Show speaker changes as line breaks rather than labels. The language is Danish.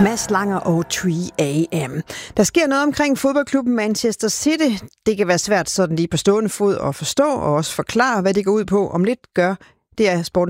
Mads Langer og 3AM. Der sker noget omkring fodboldklubben Manchester City. Det kan være svært sådan lige på stående fod at forstå og også forklare, hvad det går ud på. Om lidt gør det er sportens